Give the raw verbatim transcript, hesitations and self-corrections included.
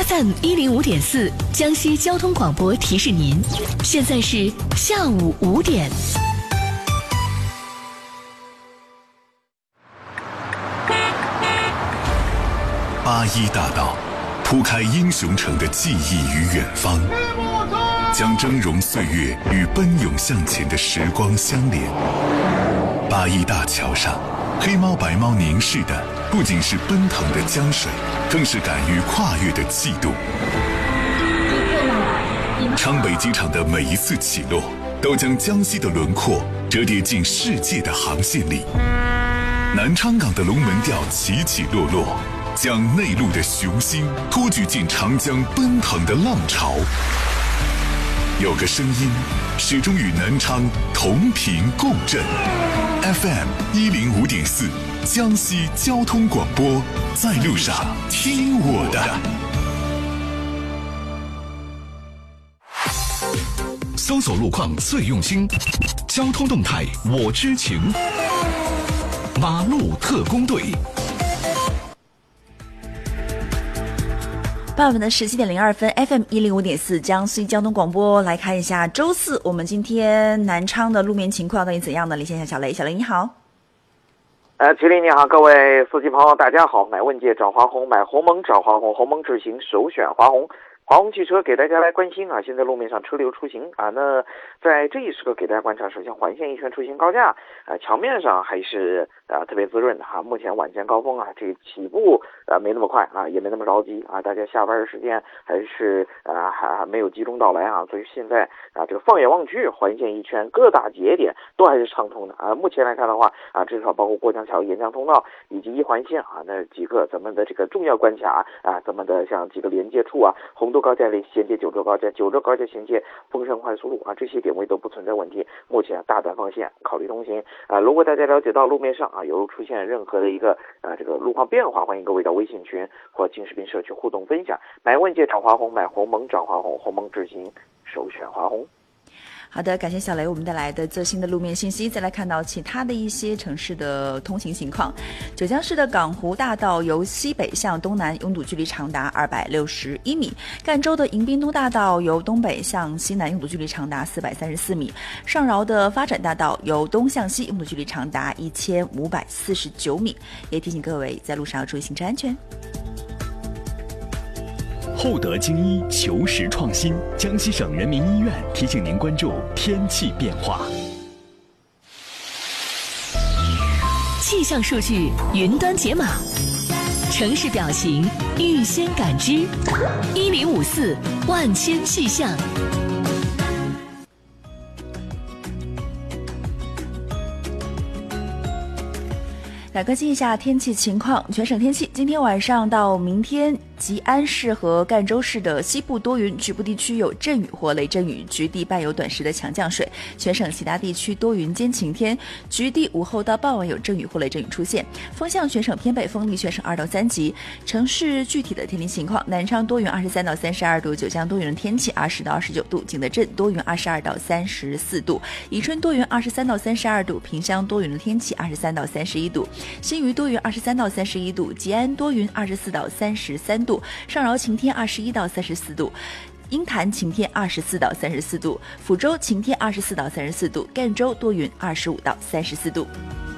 F M 一零五点四江西交通广播提示您，现在是下午五点。 八一大道铺开英雄城的记忆与远方，将峥嵘岁月与奔涌向前的时光相连。八一大桥上，黑猫白猫凝视的不仅是奔腾的江水，更是敢于跨越的气度。昌北机场的每一次起落，都将江西的轮廓折叠进世界的航线里。南昌港的龙门吊起起落落，将内陆的雄心托举进长江奔腾的浪潮。有个声音始终与南昌同频共振。 F M 一零五点四江西交通广播，在路上听我的。 搜索路况最用心，交通动态我知情。马路特工队。 傍晚的十七点零二分 ，F M 一零五点四江西交通广播，来看一下周四我们今天南昌的路面情况到底怎样呢？连线一下小雷，小雷你好。 呃，麒麟你好，各位司机朋友大家好，买问界找华虹，买鸿蒙找华虹，鸿蒙智行首选华虹。华虹汽车给大家来关心啊，现在路面上车流出行啊，那在这一时刻给大家观察，首先环线一圈出行高架啊，桥面上还是啊特别滋润的哈、啊。目前晚间高峰啊，这个起步啊没那么快啊，也没那么着急啊，大家下班的时间还是啊还还没有集中到来啊，所以现在啊这个放眼望去，环线一圈各大节点都还是畅通的啊。目前来看的话啊，至少包括过江桥、沿江通道以及一环线啊，那几个咱们的这个重要关卡啊，咱们的像几个连接处啊，红都高架衔接九州高架，九州高架衔接丰盛快速路啊，这些点位都不存在问题。目前大胆放线，考虑通行啊。如果大家了解到路面上啊有出现任何的一个啊这个路况变化，欢迎各位到微信群或金视频社区互动分享。买问界找华虹，买鸿蒙找华虹，鸿蒙智行首选华虹。 好的，感谢小雷我们带来的最新的路面信息。再来看到其他的一些城市的通行情况。九江市的港湖大道由西北向东南拥堵距离长达二百六十一米，赣州的迎宾都大道由东北向西南拥堵距离长达四百三十四米，上饶的发展大道由东向西拥堵距离长达一千五百四十九米。也提醒各位在路上要注意行车安全。 厚德精医求实创新，江西省人民医院提醒您关注天气变化。 气象数据云端解码，城市表情预先感知，一零五四万千气象。 来关心一下天气情况，全省天气，今天晚上到明天，吉安市和赣州市的西部多云，局部地区有阵雨或雷阵雨，局地伴有短时的强降水。全省其他地区多云间晴天，局地午后到傍晚有阵雨或雷阵雨出现。风向全省偏北风力，全省二到三级。城市具体的天气情况：南昌多云二十三到三十二度，九江多云的天气二十到二十九度，景德镇多云二十二到三十四度，宜春多云二十三到三十二度，萍乡多云的天气二十三到三十一度。新余多云二十三到三十一度，吉安多云二十四到三十三度，上饶晴天二十一到三十四度，鹰潭晴天二十四到三十四度，抚州晴天二十四到三十四度，赣州多云二十五到三十四度。